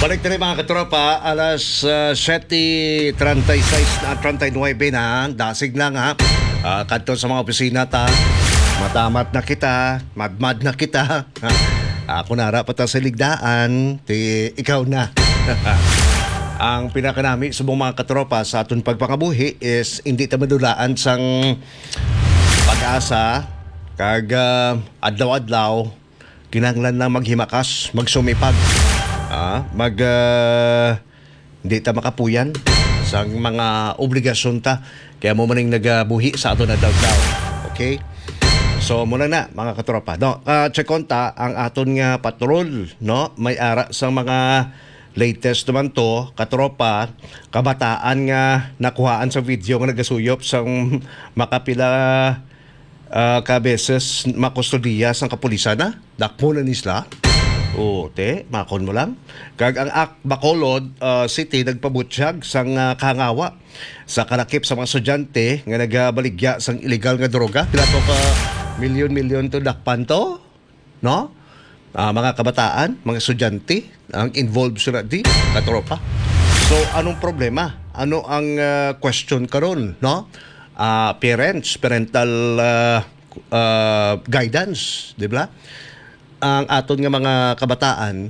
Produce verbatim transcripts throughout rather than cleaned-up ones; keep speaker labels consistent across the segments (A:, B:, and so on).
A: Balik na rin mga katropa, alas uh, seven thirty-six na thirty-nine na, dasig lang ha. Uh, kanto sa mga opisina ta, matamat na kita, madmad na kita. Ako na rapat sa ligdaan, ti ikaw na. Ang pinakanami sa mga katropa sa atong pagpangabuhi is hindi ta madulaan sang pag-asa, kag uh, adlaw-adlaw, kinahanglan na maghimakas, magsumipag. Ah, mag uh, hindi ta makapuyan sa mga obligasyon ta, kaya mo maning nagabuhi sa ato na daw-daw. Okay? So muna na mga katropa, no. Uh, check on ta ang aton nga patrol, no. May ara sa mga latest naman to, katropa, kabataan nga nakuhaan sa video nga nagasuyop sang makapila uh, ka beses makustodiya sang kapulisan na. Dakmo na nisla. O, te, makon mo lang. Kag ang Ak Bacolod uh, City nagpabutyag sang uh, kangawa sa kalakip sa mga estudyante nga nagabaligya sang illegal nga droga. Pila to ka milyon-milyon to dakpan to, no? Uh, mga kabataan, mga estudyante ang involved sa di katropa. So, anong problema? Ano ang uh, question karon, no? Uh, parents, parental uh, uh, guidance, di ba? Ang aton nga mga kabataan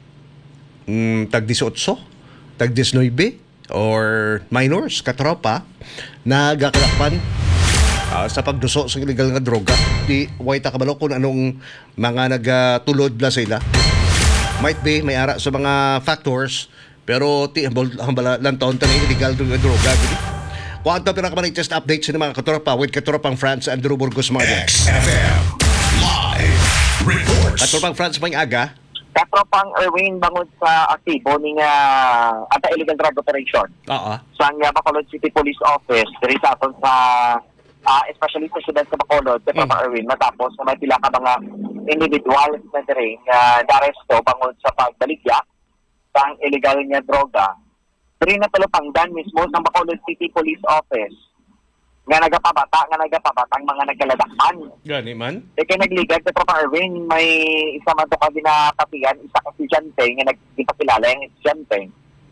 A: mm, tag eighteen, tag nineteen or minors katropa nagakalakpan uh, sa pagduso sa illegal nga droga. Di way ta kabalo kung anong mga nagatulod la sila. Might be may ara sa mga factors, pero ti hambala lang taon ta illegal nga droga gid. Kuanto pira ka man test updates sa mga katropa with katropang France and Andrew Burgos Maya.
B: X F M Live Reports.
A: Katropang France may aga.
C: Katropang Erwin bangod sa aktibo ni nga anti-illegal drug operation.
A: Oo.
C: Sa nga Bacolod City Police Office, diri sa aton sa uh, especially sa siyudad sa Bacolod, Katropang mm. Erwin, matapos na may pila ka mga individual na diri nga daresto bangod sa pagbaligya sa illegal nga droga. Diri na talupangdan mismo sa Bacolod City Police Office nga nagapabata, nga nagapabatang mga nagkaladakpan.
A: Gani man?
C: E kaya nagligad sa Tropa Erwin, may isa man to ka dinapatigan, isa ka estudyante, nga nagpakilala yung estudyante.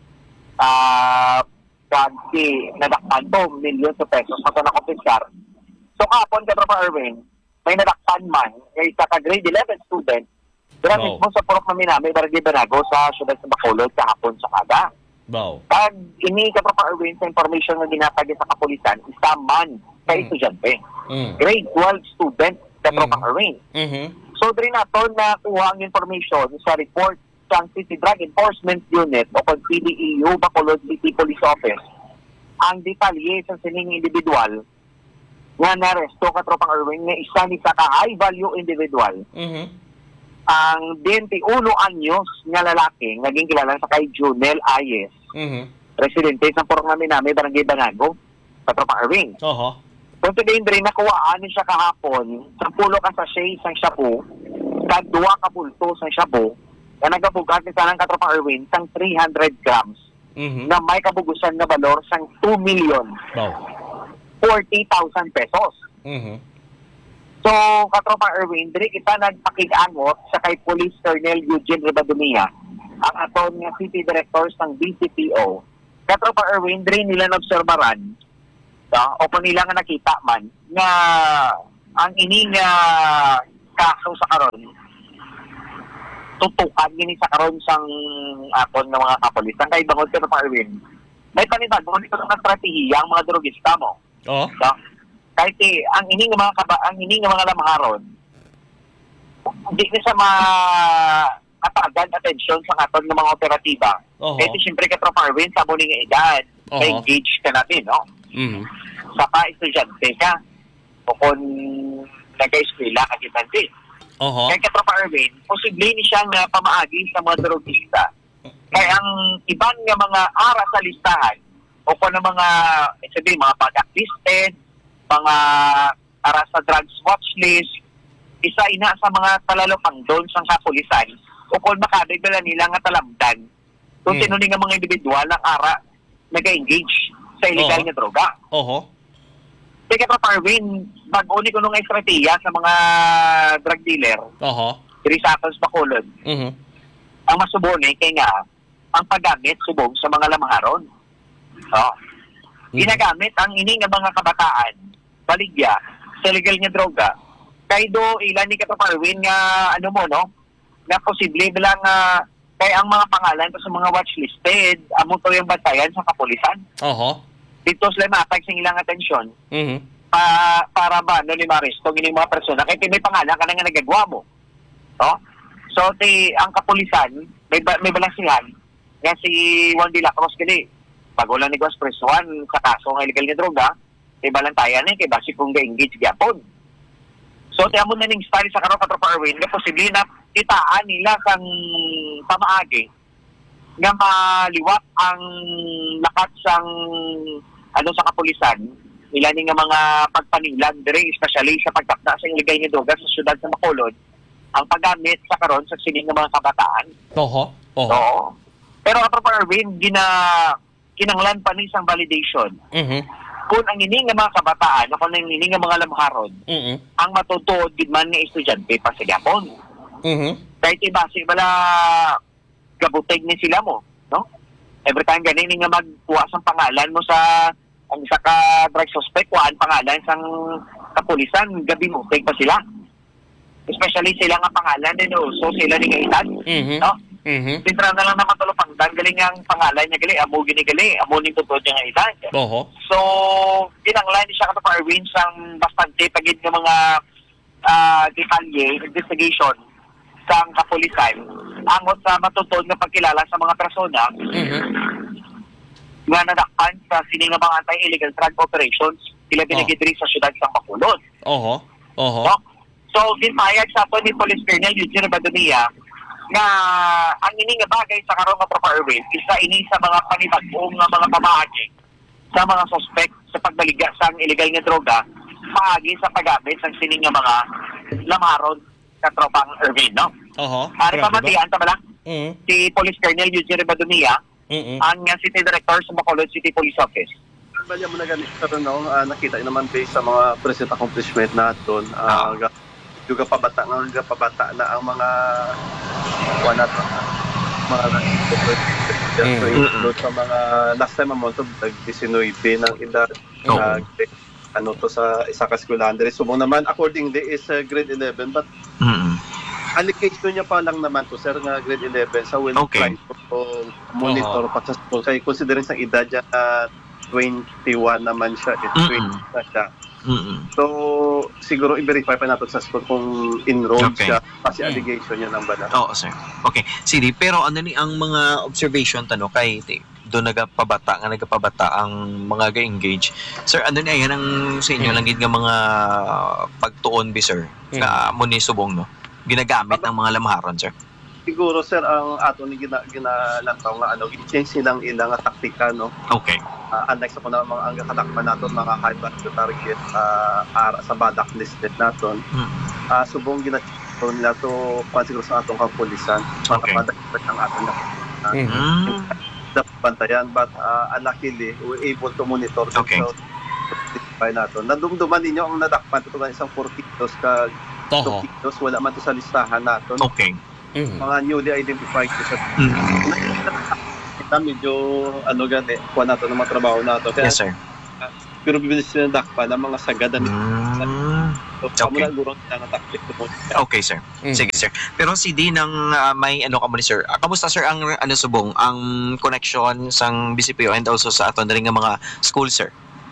C: Ah, uh, kasi nadakpan to, million sa pesos, mato na kumpiskar. So kapon ka Tropa Erwin, may nadakpan man, yung isa ka grade eleven student, dira
A: wow.
C: mismo sa Purok na Minami, Barangay Banago, sa siyudad sa Bacolod, kahapon sa kada.
A: Wow.
C: Pag ini ka Tropa Erwin sa information na ginatagi sa kapulisan, isa man sa mm. estudyante. Mm. Grade twelve student sa Tropa mm. Erwin. Mm-hmm. So, diri na to na kuha ang information sa report sa City Drug Enforcement Unit o kung C D E U Bacolod City Police Office. Ang detalye sa sining individual nga naresto ka Tropa Erwin nga isa ni sa ka-high value individual. Mm-hmm. Ang twenty-one anyos nga lalaki, naging kilala sa kay Junel Ayes. Mm-hmm. Presidente sa Purok na Minami, Barangay Banago, sa Tropa Erwin. Oo. Uh-huh. Kung today rin nakuhaan siya kahapon, sa pulo ka sa shay sang shabu, sa duwa ka pulto sang shabu, na nagabugat ni sanang ka Tropa Erwin sang three hundred grams, mm-hmm. na may kabugusan na balor sang two million. Wow. forty thousand pesos. Mm-hmm. So, Katropa Erwin, diri kita nagpakig-angot sa kay Police Colonel Eugene Ribadumia, ang aton nga City Director ng B C P O. Katropa Erwin, diri nila nobserbaran, so, o kung nila nga nakita man, nga ang ini nga kaso sa karon, tutukan gini sa karon sang aton nga mga kapulisan. Kay bangod Katropa Erwin, may panitag, kung ito nga strategiya ang mga drogista mo. Oo. Oh. So, kahit eh, ang ining ng mga kaba, ang ining ng mga lamaharon, hindi na sa ma-atagan atensyon sa aton ng mga operatiba. Uh-huh. Kasi siyempre ka Tropa Erwin, sa muling edad, uh-huh. engage ka natin, no? Mm-hmm. Sa pa-estudyante ka, o kung nag-eskwela ka kitante. Uh-huh. Kaya ka Tropa Erwin, posible ni siyang uh, pamaagi sa mga drogista. Kaya ang ibang nga mga ara sa listahan, o kung ng mga, sabi, mga pag-listed, mga para sa drugs watch list, isa ina sa mga talalupang doon sa kapulisan o kung makadagdala nila nga talamdan kung hmm. sinuling nga mga individual ang ara nag-engage sa illegal uh-huh. nga droga. Oo. Uh-huh. Sige pa Parwin, mag-uni ko nung estratehiya sa mga drug dealer. Oo. Uh-huh. Diri sa aton sa Bacolod. Uh-huh. Ang masubone kay nga ang paggamit subong sa mga lamharon. Oh. Ginagamit ang ining nga mga kabataan baligya sa legal nga droga kay do ilan ni Kato Parwin nga ano mo no nga posible bilang uh, kay ang mga pangalan sa mga watchlisted amo to yung bantayan sa kapulisan.
A: Oho.
C: Dito sila matag sa ilang atensyon.
A: Mhm.
C: Pa, para ba no ni Maristo gini mga persona kay may pangalan ka nga nagagawa mo. No? So ti ang kapulisan may may balansihan nga si Juan de la Cruz kini bago lang ni Gwas presuhan sa kaso ng illegal nga droga, kay balantayan eh, kay basi kung ga-engage gyapon. So, tiyan mo na ning style sa karo Katropa Erwin, na posible na itaan nila kang pamaagi nga maliwat ang lakat sang ano sa kapulisan, nila ni nga mga pagpanilag dire, especially sa pagtakda sa illegal nga droga sa syudad sa Bacolod, ang paggamit sa karon sa sining nga mga kabataan.
A: Oho. Oho.
C: So, pero Katropa Erwin, gina kinanglan pa ni isang validation.
A: Mhm.
C: Kung ang ini nga mga kabataan, o kung ang ini nga mga lamharon,
A: Mhm.
C: ang matutuod gid man nga estudyante pa sa Japon.
A: Mhm.
C: Kahit ibasi bala gabutig ni sila mo, no? Every time ganin nga magkuha sang pangalan mo sa ang isa ka drug suspect, kuhaan pangalan sang kapulisan, gabi mo pa sila. Especially sila nga pangalan din, no? So sila ni nga edad,
A: Mhm.
C: no?
A: Mhm.
C: Sintra na lang naman tulupang dan galing ang pangalan niya gali, amo gini gali, amo ni tutod niya nga edad.
A: Oho.
C: So, ginanglan siya Kato Parwin sang bastante pagid ng mga uh, detalye, investigation sang kapulisan angot sa matutod nga pagkilala sa mga persona
A: Mhm.
C: nga nadakpan sa sining nga mga anti-illegal drug operations sila binigidri sa syudad sang Bacolod.
A: Oho. Oho.
C: No? So, ginpayag sa ato ni Police Colonel Eugene Badonia nga ang ini nga bagay sa karon nga Katropa Erwin isa ini sa mga panibag-ong nga mga pamaagi sa mga suspect sa pagbaligya sa illegal nga droga paagi sa paggamit ng sining nga mga lamaron Katropang Erwin, no?
A: Oho.
C: Ari pa matian ta bala
A: Mhm.
C: si Police Colonel Eugene Badonia
A: Mhm.
C: ang nga City Director sa Bacolod City Police Office.
D: Balya mo na ganito pero no, uh, nakita yun naman based sa mga present accomplishment natin. Uh,
C: Ah.
D: Yung pabata nga, yung pabata na ang mga wala to, mga
A: Mm.
D: mm-hmm. sa mga last time mo to nag-nineteen ng edad
A: Oh.
D: uh, ano to sa isa ka eskwelahan dire subong naman accordingly is uh, grade eleven but
E: Mm-mm.
D: allocation niya pa lang naman to sir nga grade eleven sa will
E: Okay.
D: to monitor pa sa school kay considering sa edad niya uh, twenty-one naman siya eh,
E: Mm-mm.
D: twenty na siya.
E: Mm-mm.
D: So, siguro i-verify pa natin sa school kung enrolled
E: Okay.
D: siya kasi
A: Mm.
D: allegation niya ng bala.
E: Oo, sir. Okay. Sige, pero ano ni ang mga observation tano kay ti- doon nagapabata nga nagapabata ang mga ga-engage. Sir, ano ni ayan ang sa inyo lang gid nga mga pagtuon bi sir nga mo ni subong no. Ginagamit ng mga lamharon, sir.
D: Siguro sir ang ato ni gina, ginalantaw nga ano, i-change silang ilang nga taktika no.
E: Okay.
D: Uh, unlike sa kuna mga ang katakpan naton mga high value target uh, ara sa badak listed naton.
E: Mm.
D: Uh, subong gina-check nila to pan siguro sa atong kapulisan.
E: Okay.
D: Para ang aton na uh,
A: Mhm.
E: Mm.
D: dapat bantayan but uh, unluckily we're able to monitor them.
E: Okay.
D: So, identify naton. Nadumduman ninyo ang nadakpan ito nga isang four kilos ka
A: Oho.
D: two kilos wala man to sa listahan naton.
E: Okay.
A: Mhm.
D: Mga newly identified ko sa
E: Mm.
D: kita medyo ano gani kuha nato ng mga trabaho nato kaya
E: Yes, sir.
D: pero bibilis sila dakpa ng mga sagada ni
E: Mm.
D: so
E: Okay.
D: okay. Gurong na taktik ko mo.
E: Okay, sir.
A: Mhm.
E: Sige, sir. Pero si D ng ah, may ano ka mo ni sir. Ah, kamusta sir ang ano subong ang connection sang B C P O and also sa aton ring nga mga school, sir?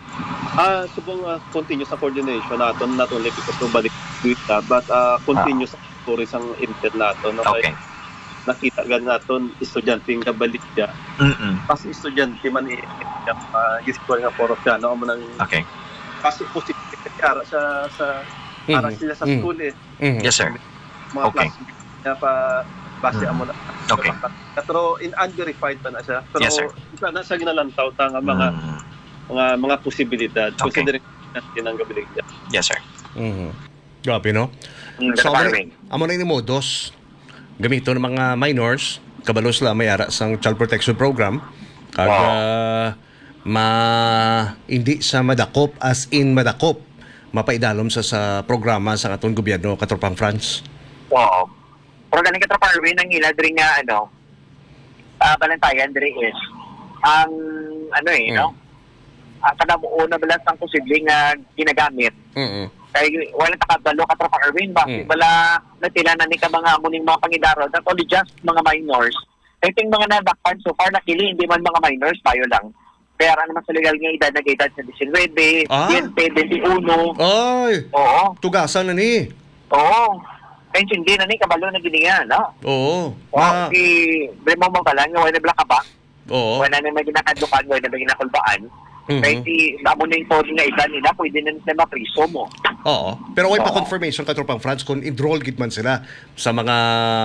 D: Ah subong uh, continue sa coordination naton naton like ito balik with but uh, continue sa tourism ang intel naton no
E: Okay.
D: kaya nakita gan naton estudyante nga balik dia
E: Mm.
D: kasi estudyante man i uh, giskwal nga poro siya no amo nang
E: Okay.
D: kasi positive kaya sa sa para
A: Mhm.
D: sila sa
A: Mhm.
D: school eh
A: Mhm.
E: Yes, sir.
D: mga
E: Okay.
D: classmates niya pa base
E: Mm.
D: amo na.
E: Okay.
D: Pero in unverified pa na siya. Pero
E: Yes, sir.
D: isa na sa ginalantaw ta nga mga
E: Mm.
D: mga mga posibilidad
E: Okay.
D: considering natin ang gabiling niya.
E: Yes, sir.
A: Mhm. Grabe, no?
C: Mm,
A: So,
C: Katropa
A: amo
C: Erwin.
A: na- amo na ni modus gamito ng mga minors kabalo sila may ara sang child protection program kag
C: Wow.
A: ah, ma hindi sa madakop as in madakop mapaidalom sa sa programa sa atong gobyerno Katropang France.
C: Oo. Pero galing Katropa Erwin ang ila diri nga ano uh, balantayan diri is ang ano eh,
A: Mm.
C: no? Ang kanabuo na balance ang posibleng uh, ginagamit.
A: Mm.
C: Kaya wala takabalo ka tropa Erwin ba?
A: Mm.
C: Bala natila na ni ka mga muning mga pangidaro, not only just mga minors. Kaya yung mga nadakpan so far nakili, hindi man mga minors, tayo lang. Kaya ano naman sa legal nga edad, nag-edad sa nineteen,
A: Ah?
C: twenty, twenty-one.
A: Ay,
C: Oo.
A: tugasan na ni.
C: Oo. Kaya hindi na ni kabalo na giniya, no?
A: Oo.
C: Oo.
A: Ma-
C: Si Bremo mo pala, nga wala na ka ba?
A: Oo.
C: Wala na may ginakadukan, wala na may ginakulbaan.
A: Mhm.
C: Kaya si amo na yung todo nga edad nila, pwede na nila mapriso mo.
A: Oo. Pero way pa
C: Oo.
A: confirmation ka tropang France kung enroll gid man sila sa mga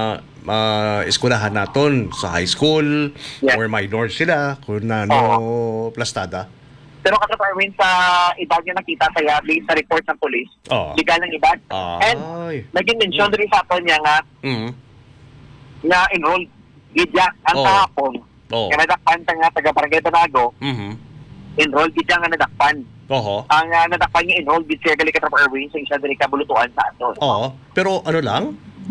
A: uh, eskwelahan naton sa high school
C: Yeah.
A: or minor sila kung nano plastada.
C: Pero katropa Erwin, sa edad niya nakita saya based sa report ng polis,
A: Oo.
C: legal ng edad. And
A: Ay.
C: naging mention rin sa aton niya nga
A: Mhm.
C: na enroll gidya ang
A: Oo.
C: kahapon.
A: Oo.
C: Kaya nadakpan ta nga taga Barangay Banago,
A: Mhm.
C: enroll gidya nga nadakpan.
A: Oo.
C: Ang uh, nadakpan niya enroll gid siya gali katropa Erwin sa isa diri ka bulutuan sa aton.
A: Oo. Pero ano lang,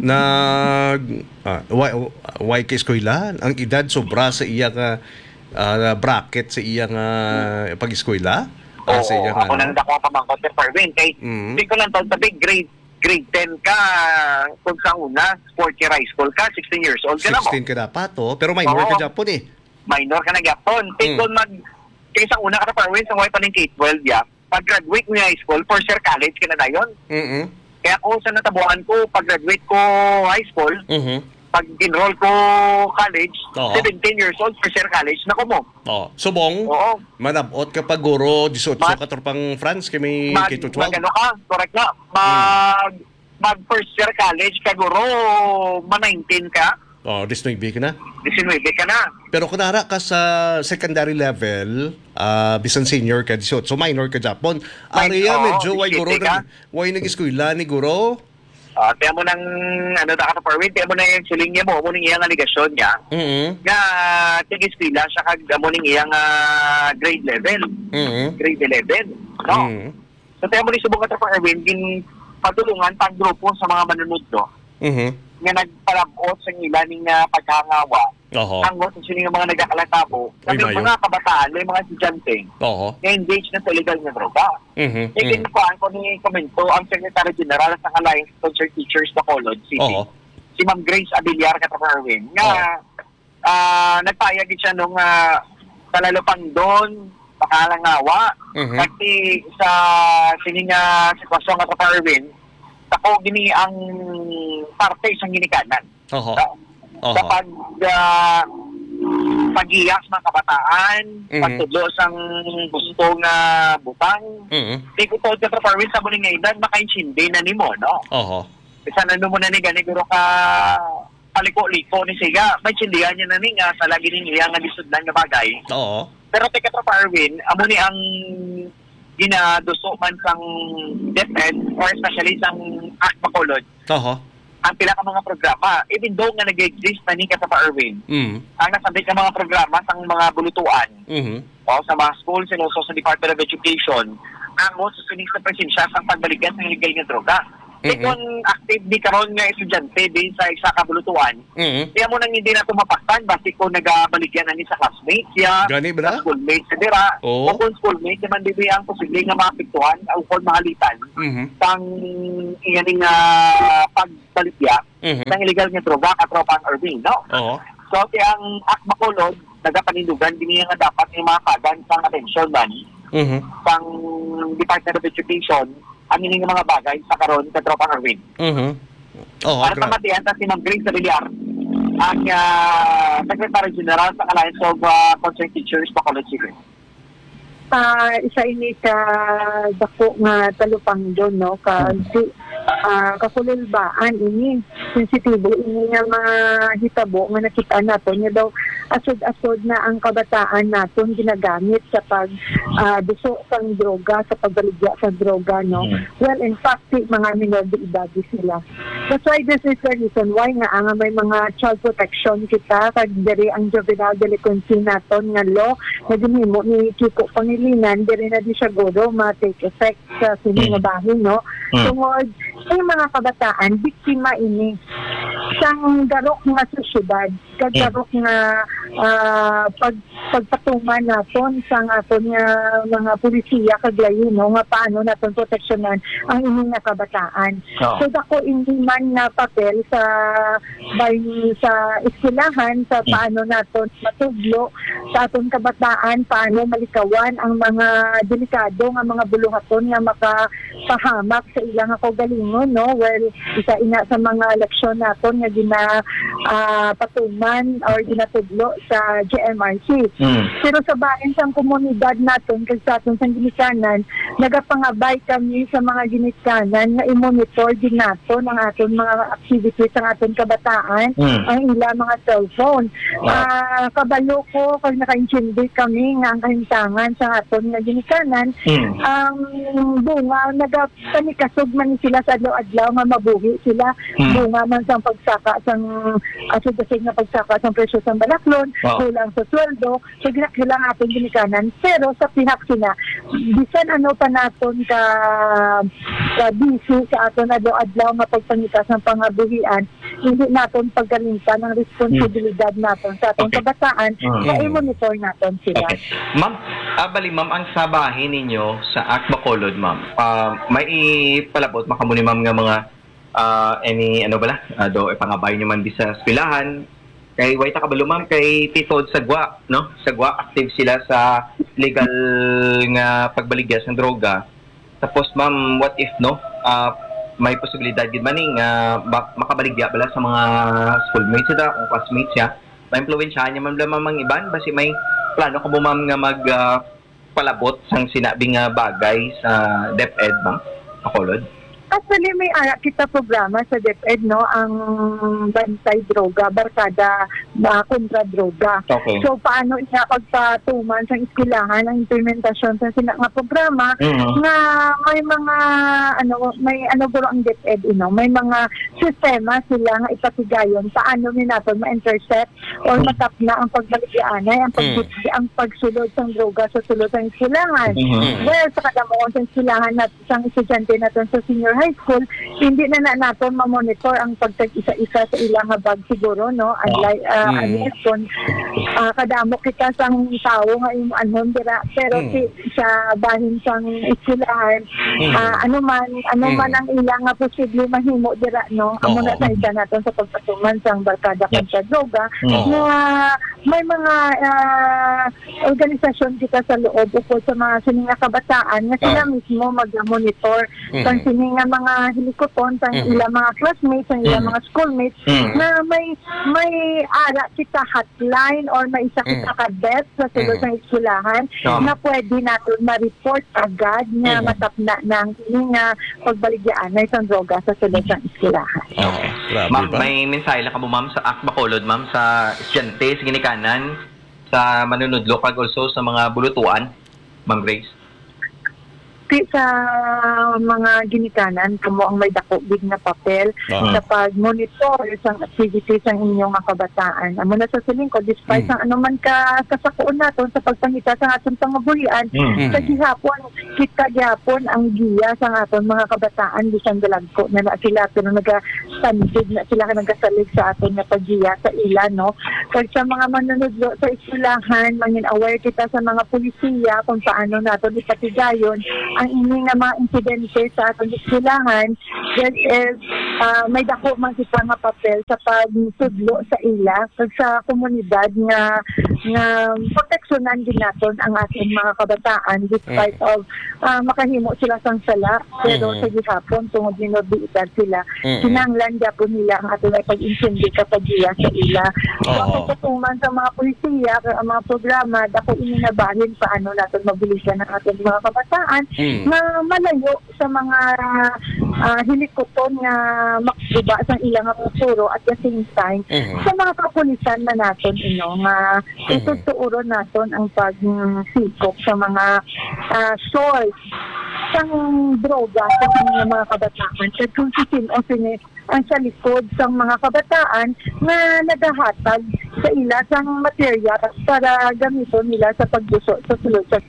A: nag ah, why, why kay eskwela ang edad sobra sa iyang ah, ah, bracket sa iyang uh, pag-eskwela. Ah, sa
C: Oo,
A: iyang
C: ako
A: ano.
C: nang dako pa mga katropa Erwin kay
A: Mhm.
C: hindi ko lang taon sabi grade grade ten ka kung sa una, fourth year high school ka, sixteen years old ka na mo.
A: sixteen ka dapat, oh. Pero minor
C: Oo.
A: ka Japon eh.
C: Minor ka na gyapon. Kay
A: Mm.
C: kung mag kaysa una ka na parwin sa way pa ng K twelve ya, pag graduate mo yung high school, first year college ka na dayon.
A: Mhm.
C: Kaya kung sa natabuan ko, pag graduate ko high school,
A: Mhm.
C: pag enroll ko college,
A: Oo.
C: seventeen years old, first year college na ko mo.
A: Oh, subong.
C: Oo.
A: Manabot ka pag guro eighteen
C: Ma-
A: ka tropang France kay may
C: Mag,
A: K to
C: mag
A: twelve.
C: ano ka, correct na. Mag, mag first year college ka guro, ma nineteen ka,
A: Oh, nineteen ka na.
C: nineteen ka na.
A: Pero kunara ka sa secondary level, ah bisan senior ka eighteen, so minor ka Japon. Area
C: oo,
A: medyo way guro
C: eighteen ka.
A: nag way nag-eskwela ni guro.
C: Uh, kaya mo nang, ano da ka na parwin, kaya mo na yung siling niya mo, mo nang iyang aligasyon niya,
A: Mhm.
C: nga tig-eskwela siya kag mo ning iyang ah, grade level,
A: Mhm.
C: grade eleven. No?
A: Mhm.
C: So tayo mo ni subong ka pa Erwin gin patulungan pag grupo sa mga manunod no
A: Mhm.
C: nga nagpalabot sa ila ning uh, paghangawa.
A: Oho.
C: Ang mo sini nga mga nagakalantabo,
A: Ay,
C: kami
A: mayo.
C: mga kabataan, may mga estudyante
A: Oho.
C: nga engaged na sa illegal na droga.
A: Mhm.
C: E kinukuhaan ko ni komento ang Secretary General sa Alliance of Concerned Teachers Bacolod City.
A: Oho.
C: Si Ma'am Grace Abiliar Katrapa Erwin nga ah nagpayag din siya nung uh, talalupang doon pakalangawa
A: Mhm.
C: kasi sa sining uh, sitwasyon Katrapa Erwin ako gini ang parte sa ginikanan
A: Oho.
C: sa,
A: Oho.
C: sa pag uh, pag-iyas mga kabataan
A: Mhm.
C: pagtudlo sang gusto nga butang.
A: Mhm.
C: Di ko to sa performance sa muling nga edad, makaintindi na nimo, no?
A: Oho.
C: Isa na mo na ni gani guro ka paliko-liko ni siga. May tsindihan niya na ni nga sa lagi ni iya nga disudlan nga bagay.
A: Oo.
C: Pero teka to Parwin, amo ni ang ginaduso man sang DepEd or especially sang Act Bacolod
A: Oho.
C: ang pila ka mga programa. Even though nga nag-exist na ni ka sa Parwin,
A: Mhm.
C: ang nasabit ka mga programa sang mga bulutuan
A: Mhm.
C: o sa mga school, sinuso sa Department of Education, ang mo susunig sa presensya sa pagbalikan ng illegal nga droga.
A: Mhm.
C: Mm-hmm. Kung active di karon nga estudyante din sa isa ka bulutuan,
A: Mhm.
C: kaya mo nang hindi na tumapaktan, basi ko nagabaligyan na ni sa classmates siya,
A: Gani ba?
C: sa schoolmates sa dira,
A: Oo.
C: o kung schoolmates, naman di ba ang posible nga maapektuhan o kung mahalitan,
A: Mhm.
C: sang iyaning uh, pagbaligya
A: Mhm.
C: ng illegal nga droga katropang Irving, no?
A: Oo.
C: So, kaya ang Act Bacolod, nagapanindugan, din nga dapat yung mga kagan sang atensyon man,
A: Mhm.
C: sang Department of Education, ang ining mga bagay sa karon sa Tropang Arwin.
A: Mhm. Oo,
C: Para
A: gra-
C: pamatian sa si Ma'am Grace Abiliar, ang uh, Secretary General sa Alliance of uh, Concerned Teachers Bacolod City.
F: Ah, isa ini sa dako nga talupang doon, no? Ka, di, ah, kakululbaan ini, sensitibo ini nga mga hitabo nga nakita natin nga daw asod-asod na ang kabataan natin ginagamit sa pag ah, duso sang droga, sa pagbaligya sa droga, no? Well, in fact, di, mga minor de edad sila. That's why this is the reason why nga ang may mga child protection kita kag diri ang juvenile delinquency naton nga law na ginhimo ni Kiko Pangilinan diri na di siya godo ma-take effect sa sini nga bahin, no? Tungod ay mga kabataan biktima ini sang darok nga sosyedad kagarok nga ah, pag pagpatuman naton sa aton nga mga pulisiya kaglayo no nga paano naton proteksyonan ang ining nga kabataan.
E: Oo.
F: So dako hindi man na papel sa bahin sa eskwelahan sa paano naton matudlo sa aton kabataan, paano malikawan ang mga delikado nga mga buluhaton nga makapahamak sa ilang nga kaugalingon no. Well, isa ina sa mga leksyon naton nga gina ah, patuman or ginatudlo sa G M R C.
E: Mm.
F: Pero sa bahin sa komunidad natin, kag sa aton sa ginikanan, nagapangabay kami sa mga ginikanan nga i-monitor din naton ang aton mga activities sa aton kabataan,
E: Mm.
F: ang ilang mga cellphone. Ah, kabalo ko kag naka-intindi kami nga ang kahintangan sa aton nga ginikanan,
E: Mm.
F: ang bunga nagapanikasog man sila sa adlaw-adlaw nga mabuhi sila,
E: Mm.
F: bunga man sa pagsaka sang asig-asig nga pagsaka sang presyo sa balaklon,
E: Wow.
F: kulang sa sweldo, so ginakilang ating ginikanan. Pero sa pinaksina, bisan ano pa naton ka, ka busy sa aton adlaw-adlaw nga pagpangita sa pangabuhian, hindi naton pagkalintan ang responsibilidad naton sa atong
E: Okay.
F: kabataan,
E: Mm.
F: na i-monitor naton sila.
E: Okay. Ma'am, ah, bali ma'am, ang sabahin ninyo sa Act Bacolod, ma'am, ah, may ipalabot makamuni ma'am nga mga ah, any ano bala, uh, do ipangabay nyo man di sa eskwelahan, kay Waita Kabalo ma'am, kay Titod Sagwa, no? Sagwa, active sila sa legal nga pagbaligya sa droga. Tapos ma'am, what if no? Ah, may posibilidad gid man nga uh, makabaligya bala sa mga schoolmates sila, kung classmates siya. Ma-impluwensyahan niya ma'am lamang ang iban basi may plano ko mo ma'am nga mag ah, palabot sang sinabing nga bagay sa DepEd ma'am, Bacolod.
F: Actually, may ara kita programa sa DepEd, no, ang bantay droga, barkada na kontra droga.
E: Okay.
F: So, paano niya pagpatuman sa eskwelahan ang implementasyon sa sina nga programa
E: Mhm.
F: na may mga, ano, may ano buro ang DepEd, you know, may mga sistema sila nga ipatigayon paano ni natin ma-intercept or matapna ang pagbaligyanay, ang, pag ang pagsulod ng droga sa sulod ng eskwelahan.
E: Mhm.
F: Well, sa kadamuon sa eskwelahan natin, sa estudyante natin sa senior high school, hindi na na natin ma-monitor ang pagtag-isa-isa sa ilang nga bag siguro, no? Unlike, uh,
A: Mm.
F: unless kung uh, kadamo kita sang tao nga yung anon dira, pero
A: Mm.
F: si, sa bahin sang eskwelahan, ah, ano man, ano
A: Mm.
F: man ang ilang nga posible mahimo dira, no? Amo na
A: Oo.
F: sa isa natin sa pagpatuman sang barkada kontra droga,
A: Oo.
F: na may mga ah, organisasyon kita sa loob ukol sa mga sininga kabataan nga sila
A: Oo.
F: mismo mag-monitor
A: Mhm.
F: sa sininga mga hilikoton sa
A: Mhm.
F: ilang mga classmates, sa ilang
A: Mhm.
F: mga schoolmates,
E: Mhm.
F: na may may ara kita hotline or may isa kita
A: Mhm.
F: kadet sa sulod
A: Mhm.
F: ng eskwelahan
E: Tama.
F: na pwede natin ma-report agad na
A: Mhm.
F: matapna ng nga pagbaligyan na isang droga sa sulod ng eskwelahan.
A: Oo, grabe
E: Ma'am,
A: ba?
E: may mensahe lang ka mo ma'am sa Act Bacolod ma'am sa estudyante, sa ginikanan, sa manunudlo, kag also sa mga bulutuan, Ma'am Grace.
F: Di sa mga ginikanan, kamo ang may dako big na papel
A: Oo.
F: sa pag-monitor sa activities ng inyong mga kabataan. Amo na sa siling ko, despite
A: Mm.
F: ang anuman ka kasakuon naton sa pagpangita sa aton pangabuhian,
E: Mm.
F: sa gihapon, kita gihapon ang giya sa aton mga kabataan, bisan dalagko na na sila, pero nagastandig na sila ka nagasalig sa aton na paggiya sa ila, no? Kag sa mga manunodlo sa eskwelahan, mangin aware kita sa mga pulisiya kung paano naton ipatigayon ang ining nga mga insidente sa atong eskwelahan. That is, ah, may dako man kita nga papel sa pagtudlo sa ila kag sa komunidad nga nga proteksyonan din naton ang ating mga kabataan despite of ah, makahimo sila sang sala, pero
A: Mhm.
F: sa gihapon tungod minoritas sila,
A: Mhm.
F: kinahanglan gyapon nila ang ating pag-intindi kapag giya sa ila. So,
A: Oo.
F: ang pagtutuman sa mga pulisiya, ang mga programa, dako ininabahin paano natin mabilisan ang ating mga kabataan
A: Mm.
F: na malayo sa mga ah, hilikoton nga maksuba sa ilang nga futuro at the same time
A: Mhm.
F: sa mga kapulisan na naton ino nga
A: Mhm.
F: itutuuro naton ang pagsikop sa mga ah, source sang droga sa mga mga kabataan at kung sino sino ang sa likod sa mga kabataan na nagahatag sa ila sang material para gamiton nila sa pagbuso sa sulod sa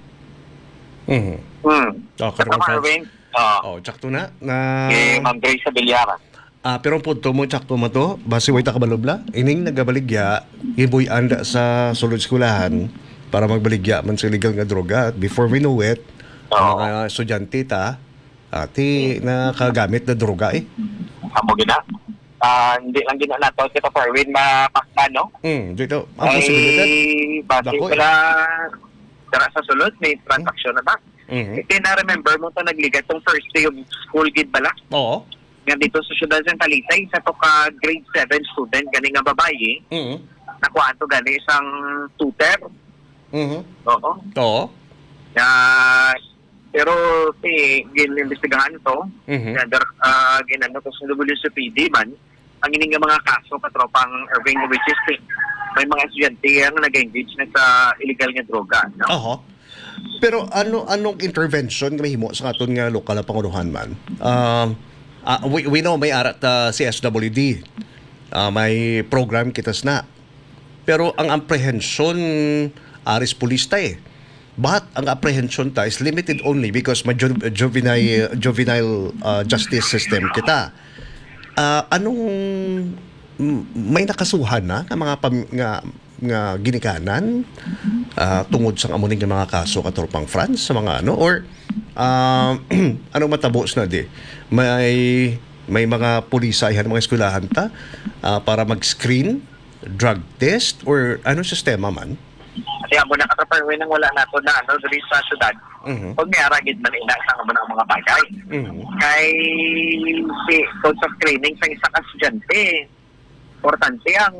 A: Mhm.
C: Hmm.
A: Oh,
C: Sa
A: karon Franz.
C: Marvin, ah,
A: Oh, tsakto na na
C: kay Ma'am Grace sa Bilyara.
A: Ah, pero ang punto mo, tsakto mo to, basi way ta kabalubla, ining nagabaligya, iboy anda sa sulod skulahan para magbaligya man sa illegal nga droga. Before we know it, ang
C: Oo.
A: mga estudyante ta, ati nakagamit na droga eh.
C: Amo gina. Ah, hindi lang gina nato kita Parwin mapakta, no?
A: Hmm, dito, ang posibilidad.
C: Ay, base
A: Dako, eh.
C: pala dara sa sulod, may transaction na ba?
A: Mhm.
C: Kasi na-remember mo to nagligat tong first day of school gid bala.
A: Oo.
C: Nga dito sa syudad ng Talisay, sa to ka grade seven student, gani nga babae,
A: Mhm.
C: nakuha to gani isang tutor.
A: Mhm.
C: Oo.
A: Oo.
C: Na, pero si ginimbestigahan to,
A: Mhm.
C: nga dar, uh, ginano to sa W C P D man, ang ining nga mga kaso katropang Irving, which is eh, may mga estudyante ang nag-engage na sa illegal nga droga. No?
A: Oho. Pero ano anong intervention nga mahimo sa aton nga lokal na pangunuhan man? Um ah, we, we know may arat uh, C S W D. Ah, may program kitas na. Pero ang apprehension aris pulis ta eh. But ang apprehension ta is limited only because may ju- juvenile juvenile uh, justice system kita. Ah, anong m- may nakasuhan na ng mga pam- nga nga ginikanan ah, tungod sa amuning nga mga kaso katropang France sa mga ano or ah, anong matabos na di may may mga pulisa ihan mga eskwelahan ta ah, para mag-screen drug test or ano sistema man.
C: Kasi amo na kataparwin nang wala nato na ano diri sa syudad.
A: Mhm.
C: Pag may aragid man ina sa amo ng mga bagay.
A: Mhm.
C: Kay si coach of training sa isang estudyante, importante ang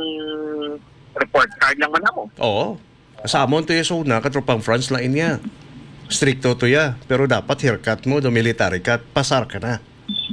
C: report card lang man mo.
A: Oo. Sa amon to yung na katropang France lang inya. Stricto to ya. Pero dapat haircut mo, do military cut, pasar ka na.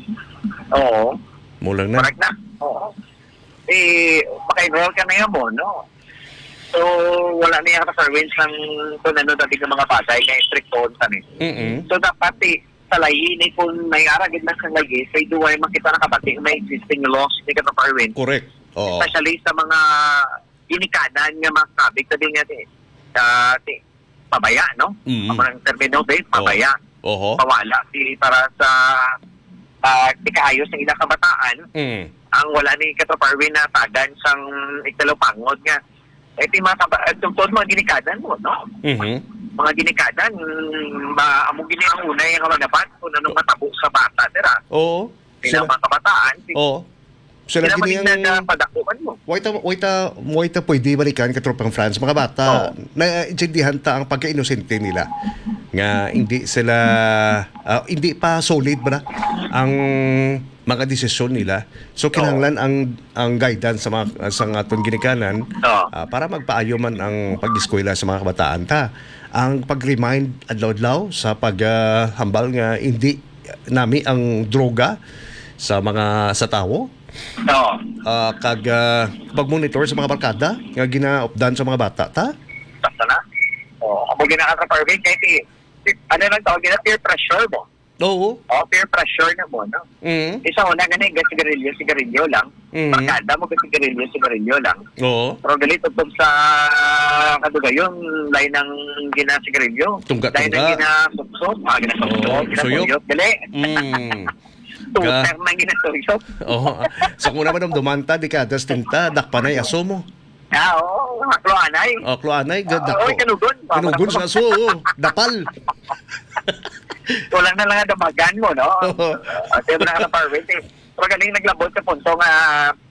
C: Oo.
A: Mulang na.
C: Correct na. Oo. Eh, maka-enroll ka na yan mo, no? So, wala na yung reference ng kung ano dati ng mga bagay na stricto on tanin.
A: Mm-mm.
C: So, dapat eh, sa layi ni kung may aragid na sa layi, sa iduway makita na kabati may existing laws ni Kataparwin.
A: Correct. Oo.
C: Especially sa mga ginikanan nga mga sabik sabi nga eh, sa ti, pabaya, no?
A: Mm.
C: Ang mga termino ba, pabaya.
A: Oho.
C: Pawala si para sa uh, di kaayos ng ilang kabataan,
A: Mm.
C: ang wala ni Kataparwin na tagan sang ikalopangod nga. Eh, ti mga kaba- tungtod mga ginikanan mo, no?
A: Mhm.
C: Mga ginikanan, mm, ma amo gini ang unay nga magapat kung anong matabo sa bata, tira.
A: Oo.
C: Sila
A: Sila.
C: mga kabataan, si
A: Oo. Sila
C: sila
A: gini
C: malignan na
A: ang
C: padakuan mo.
A: Waita waita waita pwede balikan katropang France mga bata. Na intindihan ta ang pagka-inosente nila. Nga hindi sila ah, hindi pa solid ba ang mga desisyon nila. So kinahanglan ang ang guidance sa mga sa aton ginikanan
C: Oo.
A: ah, para magpaayo man ang pag-eskwela sa mga kabataan ta. Ang pag-remind adlaw-adlaw sa paghambal nga hindi nami ang droga sa mga sa tawo.
C: Oo.
A: Ah, kag ah, pag-monitor sa mga barkada nga gina-updan sa mga bata ta.
C: Sakta na. Oo. Amo ginakatraparwin kahit eh, eh, ano lang tawag gina peer pressure mo.
A: Oo.
C: O, peer pressure na mo, no?
A: Mm.
C: Isa una ganun, ga sigarilyo, sigarilyo lang.
A: Mhm.
C: Barkada mo ga sigarilyo, sigarilyo lang.
A: Oo.
C: Pero gali tugtog sa kadugayon, lain ng ginasigarilyo.
A: Tungga-tungga.
C: Lain ng ginasuksok, mga ginasuksok,
A: Oo,
C: ginasuyok.
A: suyok.
C: Gali.
A: Mm.
C: Tuter ng ginasuyok.
A: Oo. Sa kuna man dumanta di kada tinta dakpanay aso mo.
C: Ah, oo. Mga kloanay.
A: O kluanay gad
C: Oo,
A: dako.
C: oy, kanugon.
A: Kanugon sa aso. oo. Dapal.
C: Kulang na lang ang damagan mo, no?
A: Oo.
C: At yung mga parwit eh. Pero galing naglabot sa punto nga